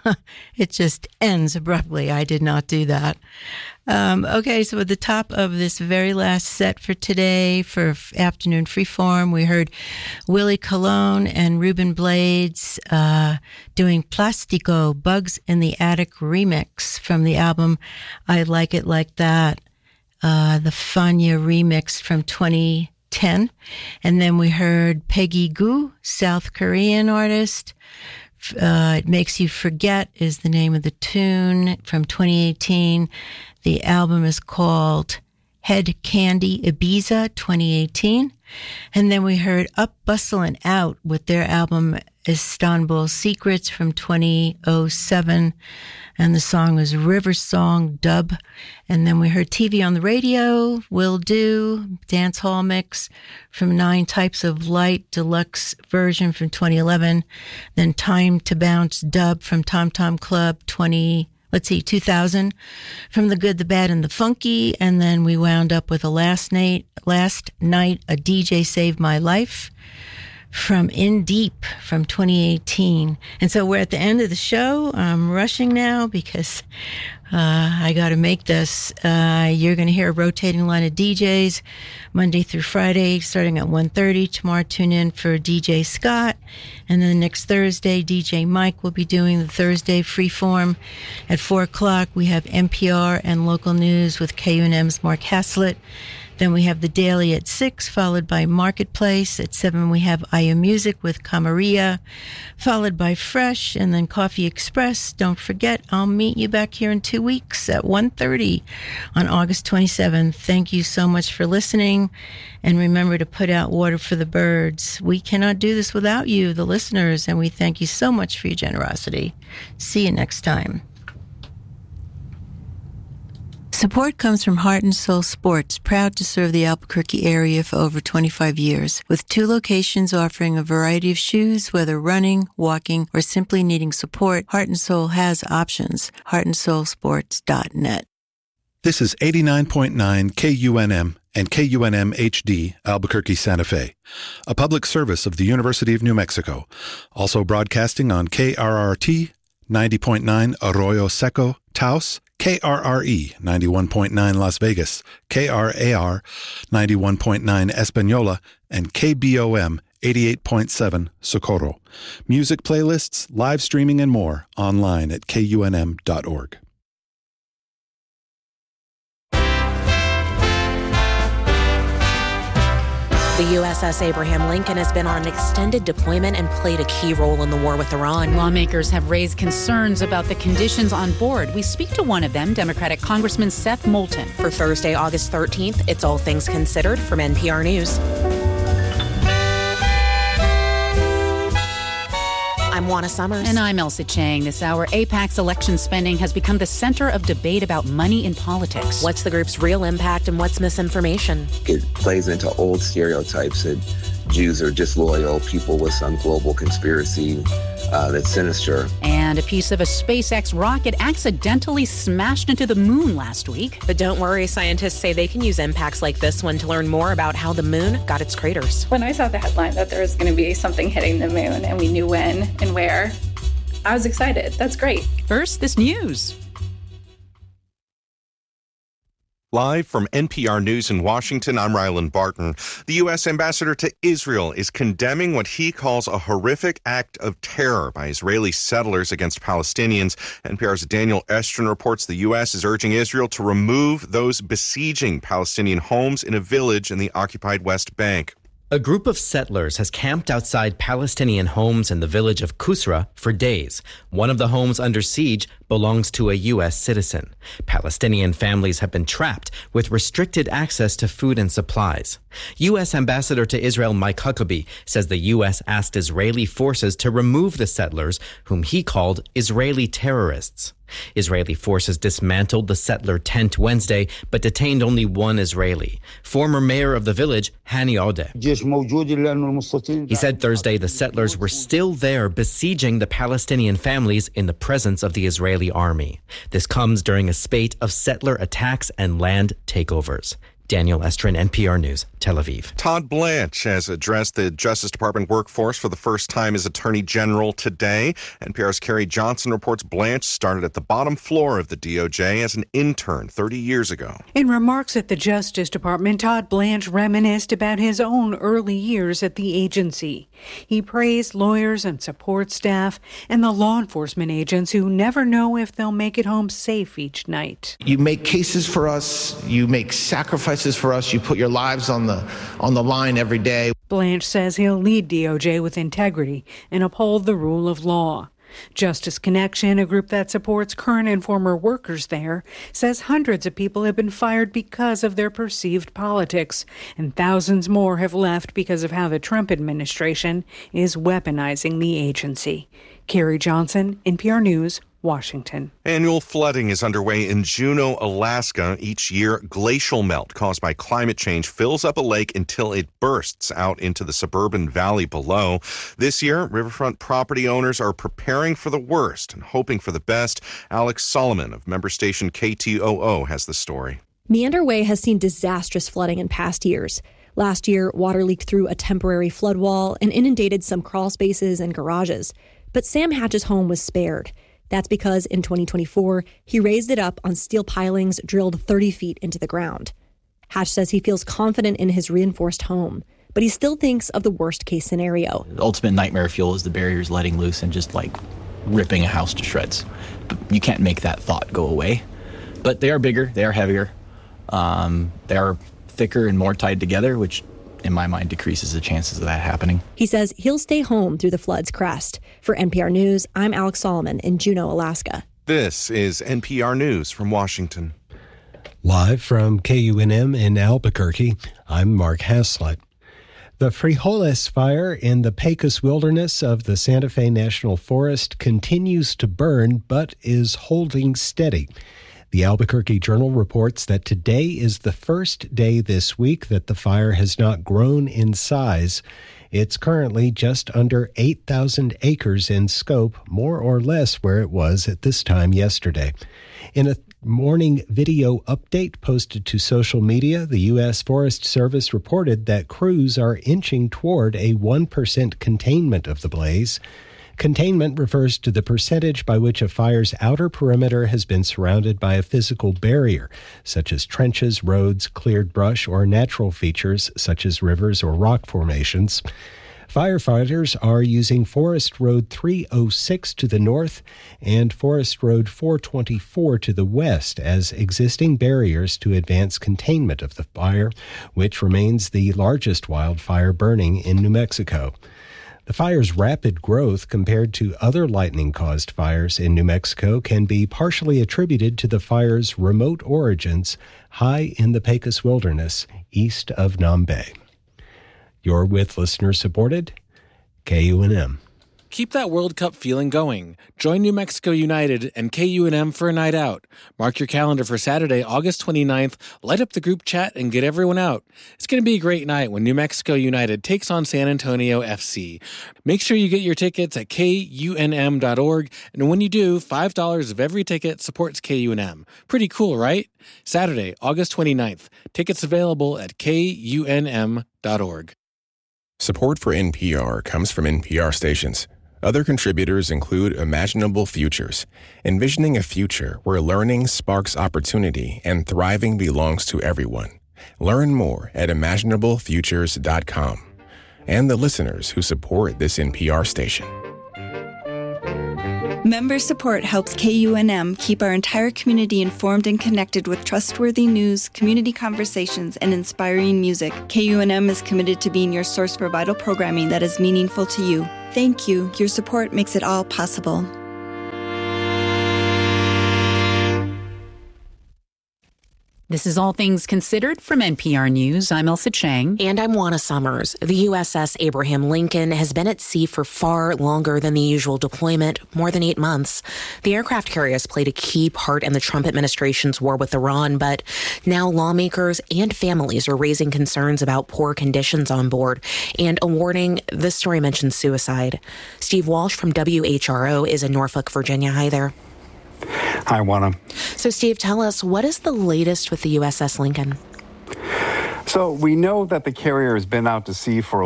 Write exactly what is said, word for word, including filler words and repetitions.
it just ends abruptly. I did not do that. Um, okay, so at the top of this very last set for today, for afternoon freeform, we heard Willie Colon and Ruben Blades uh, doing Plastico, Bugs in the Attic remix from the album I Like It Like That, uh, the Fania remix from twenty ten. And then we heard Peggy Goo, South Korean artist. Uh, It Makes You Forget is the name of the tune from twenty eighteen. The album is called Head Candy Ibiza twenty eighteen. And then we heard Up, Bustle, and Out with their album Istanbul Secrets from twenty oh seven. And the song was River Song Dub. And then we heard T V on the Radio, Will Do, Dance Hall Mix from Nine Types of Light, Deluxe version from twenty eleven. Then Time to Bounce Dub from Tom Tom Club twenty, let's see, two thousand. From The Good, the Bad, and the Funky. And then we wound up with a last night, last night, a D J Saved My Life from In Deep from twenty eighteen. And so we're at the end of the show. I'm rushing now because uh, I got to make this. Uh, you're going to hear a rotating line of D Js Monday through Friday starting at one thirty. Tomorrow tune in for D J Scott. And then next Thursday, D J Mike will be doing the Thursday freeform. At four o'clock, we have N P R and local news with K U N M's Mark Haslett. Then we have The Daily at six, followed by Marketplace. At seven, we have I M Music with Camaria, followed by Fresh, and then Coffee Express. Don't forget, I'll meet you back here in two weeks at one thirty on August twenty-seventh. Thank you so much for listening, and remember to put out water for the birds. We cannot do this without you, the listeners, and we thank you so much for your generosity. See you next time. Support comes from Heart and Soul Sports, proud to serve the Albuquerque area for over twenty-five years, with two locations offering a variety of shoes, whether running, walking, or simply needing support. Heart and Soul has options. heart and soul sports dot net. This is eighty-nine point nine K U N M and K U N M H D, Albuquerque, Santa Fe, a public service of the University of New Mexico. Also broadcasting on K R R T, ninety point nine Arroyo Seco, Taos, K R R E, ninety-one point nine Las Vegas, K R A R, ninety-one point nine Española, and K B O M, eighty-eight point seven Socorro. Music playlists, live streaming, and more online at K U N M dot org. The U S S Abraham Lincoln has been on an extended deployment and played a key role in the war with Iran. Lawmakers have raised concerns about the conditions on board. We speak to one of them, Democratic Congressman Seth Moulton. For Thursday, August thirteenth, it's All Things Considered from N P R News. I'm Juana Summers. And I'm Elsa Chang. This hour, AIPAC's election spending has become the center of debate about money in politics. What's the group's real impact and what's misinformation? It plays into old stereotypes that Jews are disloyal, people with some global conspiracy uh, that's sinister. And a piece of a SpaceX rocket accidentally smashed into the moon last week. But don't worry, scientists say they can use impacts like this one to learn more about how the moon got its craters. When I saw the headline that there was going to be something hitting the moon and we knew when and where, I was excited. That's great. First, this news. Live from N P R News in Washington, I'm Rylan Barton. The U S ambassador to Israel is condemning what he calls a horrific act of terror by Israeli settlers against Palestinians. N P R's Daniel Estrin reports the U S is urging Israel to remove those besieging Palestinian homes in a village in the occupied West Bank. A group of settlers has camped outside Palestinian homes in the village of Kusra for days. One of the homes under siege belongs to a U S citizen. Palestinian families have been trapped with restricted access to food and supplies. U S Ambassador to Israel Mike Huckabee says the U S asked Israeli forces to remove the settlers, whom he called Israeli terrorists. Israeli forces dismantled the settler tent Wednesday, but detained only one Israeli. Former mayor of the village, Hani Odeh. He said Thursday the settlers were still there besieging the Palestinian families in the presence of the Israeli army. This comes during a spate of settler attacks and land takeovers. Daniel Estrin, N P R News, Tel Aviv. Todd Blanche has addressed the Justice Department workforce for the first time as Attorney General today. N P R's Carrie Johnson reports Blanche started at the bottom floor of the D O J as an intern thirty years ago. In remarks at the Justice Department, Todd Blanche reminisced about his own early years at the agency. He praised lawyers and support staff and the law enforcement agents who never know if they'll make it home safe each night. You make cases for us, you make sacrifices for us, you put your lives on the on the line every day. Blanche says he'll lead D O J with integrity and uphold the rule of law. Justice Connection, a group that supports current and former workers there, says hundreds of people have been fired because of their perceived politics, and thousands more have left because of how the Trump administration is weaponizing the agency. Carrie Johnson, N P R News, Washington. Annual flooding is underway in Juneau, Alaska. Each year, glacial melt caused by climate change fills up a lake until it bursts out into the suburban valley below. This year, riverfront property owners are preparing for the worst and hoping for the best. Alex Solomon of member station K T O O has the story. Meander Way has seen disastrous flooding in past years. Last year, water leaked through a temporary flood wall and inundated some crawl spaces and garages. But Sam Hatch's home was spared. That's because in twenty twenty-four, he raised it up on steel pilings drilled thirty feet into the ground. Hatch says he feels confident in his reinforced home, but he still thinks of the worst-case scenario. The ultimate nightmare fuel is the barriers letting loose and just, like, ripping a house to shreds. But you can't make that thought go away. But they are bigger, they are heavier, um, they are thicker and more tied together, which in my mind decreases the chances of that happening. He says he'll stay home through the flood's crest. For N P R News, I'm Alex Solomon in Juneau, Alaska. This is N P R News from Washington. Live from K U N M in Albuquerque, I'm Mark Haslett. The Frijoles fire in the Pecos Wilderness of the Santa Fe National Forest continues to burn, but is holding steady. The Albuquerque Journal reports that today is the first day this week that the fire has not grown in size. It's currently just under eight thousand acres in scope, more or less where it was at this time yesterday. In a morning video update posted to social media, the U S Forest Service reported that crews are inching toward a one percent containment of the blaze. Containment refers to the percentage by which a fire's outer perimeter has been surrounded by a physical barrier, such as trenches, roads, cleared brush, or natural features, such as rivers or rock formations. Firefighters are using Forest Road three oh six to the north and Forest Road four twenty-four to the west as existing barriers to advance containment of the fire, which remains the largest wildfire burning in New Mexico. The fire's rapid growth compared to other lightning-caused fires in New Mexico can be partially attributed to the fire's remote origins high in the Pecos Wilderness east of Nambe. You're with listener-supported K U N M. Keep that World Cup feeling going. Join New Mexico United and K U N M for a night out. Mark your calendar for Saturday, August twenty-ninth. Light up the group chat and get everyone out. It's going to be a great night when New Mexico United takes on San Antonio F C. Make sure you get your tickets at K U N M dot org, and when you do, five dollars of every ticket supports K U N M. Pretty cool, right? Saturday, August twenty-ninth. Tickets available at K U N M dot org. Support for N P R comes from N P R stations. Other contributors include Imaginable Futures, envisioning a future where learning sparks opportunity and thriving belongs to everyone. Learn more at imaginable futures dot com. And the listeners who support this N P R station. Member support helps K U N M keep our entire community informed and connected with trustworthy news, community conversations, and inspiring music. K U N M is committed to being your source for vital programming that is meaningful to you. Thank you. Your support makes it all possible. This is All Things Considered from N P R News. I'm Elsa Chang. And I'm Juana Summers. The U S S Abraham Lincoln has been at sea for far longer than the usual deployment, more than eight months. The aircraft carrier has played a key part in the Trump administration's war with Iran, but now lawmakers and families are raising concerns about poor conditions on board. And a warning, this story mentions suicide. Steve Walsh from W H R O is in Norfolk, Virginia. Hi there. Hi, Juana. So, Steve, tell us, what is the latest with the U S S Lincoln? So we know that the carrier has been out to sea for a